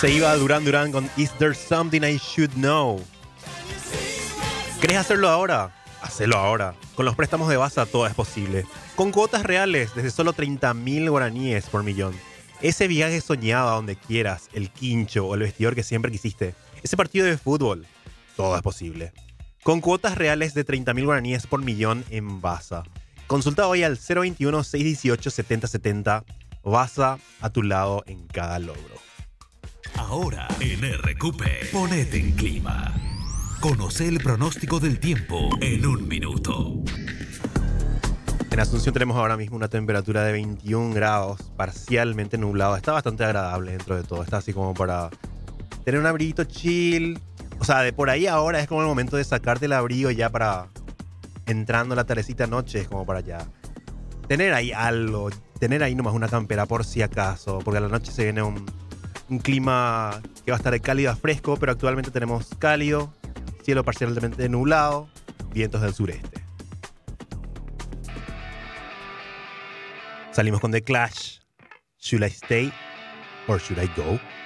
Se iba Duran Duran con Is There Something I Should Know. ¿Querés hacerlo ahora? Hacelo ahora. Con los préstamos de Basa todo es posible. Con cuotas reales desde solo 30.000 guaraníes por millón. Ese viaje soñado a donde quieras, el quincho o el vestidor que siempre quisiste. Ese partido de fútbol. Todo es posible. Con cuotas reales de 30.000 guaraníes por millón en Basa. Consulta hoy al 021-618-7070. Basa, a tu lado en cada logro. Ahora en RQP, ponete en clima. Conoce el pronóstico del tiempo en un minuto. En Asunción tenemos ahora mismo una temperatura de 21 grados, parcialmente nublado. Está bastante agradable dentro de todo. Está así como para tener un abriguito chill. O sea, de por ahí ahora es como el momento de sacarte el abrigo ya para entrando la tardecita noche. Es como para ya tener ahí algo, tener ahí nomás una campera por si acaso. Porque a la noche se viene un clima que va a estar de cálido a fresco, pero actualmente tenemos cálido, cielo parcialmente nublado, vientos del sureste. Salimos con The Clash. Should I stay or should I go?